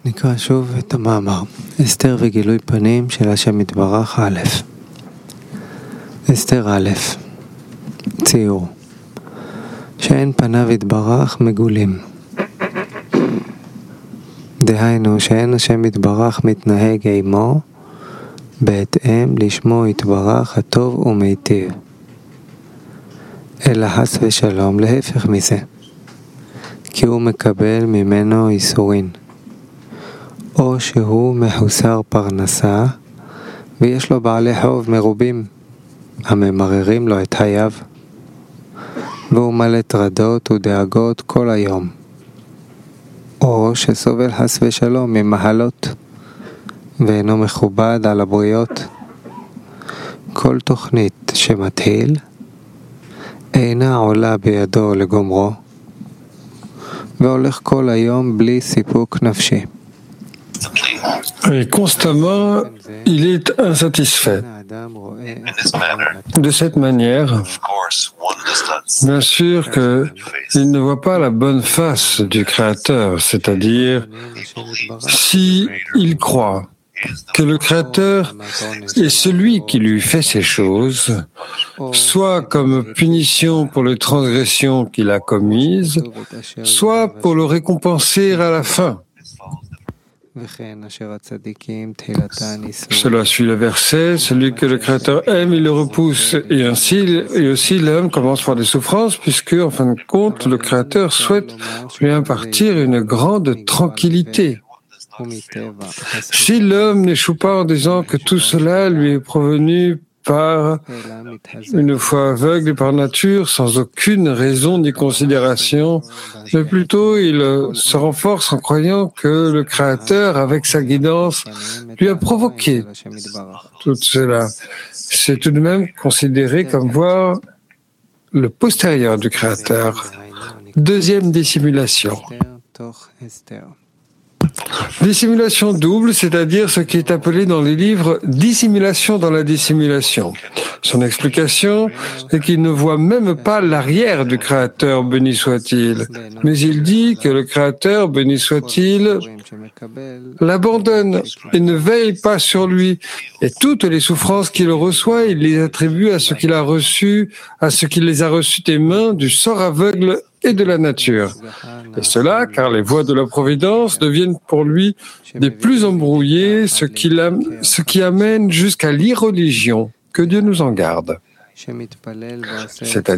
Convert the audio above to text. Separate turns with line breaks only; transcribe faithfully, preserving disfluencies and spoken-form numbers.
נקרא שוב את המאמר. אסתר וגילוי פנים של השם יתברך א'. אסתר א', ציור. שאין פניו יתברך מגולים. דהיינו שאין השם יתברך מתנהג עמו בהתאם לשמו יתברך הטוב ומיטיב. אלא חס ושלום להפך מזה. כי הוא מקבל ממנו איסורין. או שהוא מחוסר פרנסה ויש לו בעלי חוב מרובים הממררים לו את חייו, והוא מלא טרדות ודאגות כל היום, או שסובל חס ושלום ממחלות ואינו מכובד על הבריות. כל תוכנית שמתחיל אינה עולה בידו לגומרו, והולך כל היום בלי סיפוק נפשי.
Et constamment, il est insatisfait. De cette manière, bien sûr qu'il ne voit pas la bonne face du Créateur, c'est-à-dire si il croit que le Créateur est celui qui lui fait ces choses, soit comme punition pour les transgressions qu'il a commises, soit pour le récompenser à la fin. Cela suit le verset, celui que le Créateur aime, il le repousse. Et ainsi, et aussi l'homme commence par des souffrances, puisque, en fin de compte, le Créateur souhaite lui impartir une grande tranquillité. Si l'homme n'échoue pas en disant que tout cela lui est provenu par une foi aveugle et par nature, sans aucune raison ni considération, mais plutôt il se renforce en croyant que le Créateur, avec sa guidance, lui a provoqué tout cela. C'est tout de même considéré comme voir le postérieur du Créateur. Deuxième dissimulation. Dissimulation double, c'est-à-dire ce qui est appelé dans les livres dissimulation dans la dissimulation. Son explication est qu'il ne voit même pas l'arrière du Créateur, béni soit-il, mais il dit que le Créateur, béni soit-il, l'abandonne et ne veille pas sur lui. Et toutes les souffrances qu'il reçoit, il les attribue à ce qu'il a reçu, à ce qu'il les a reçues des mains du sort aveugle et de la nature. Et cela, car les voies de la providence deviennent pour lui des plus embrouillées, ce qui, ce qui amène jusqu'à l'irreligion. Que Dieu nous en garde. C'est-à-dire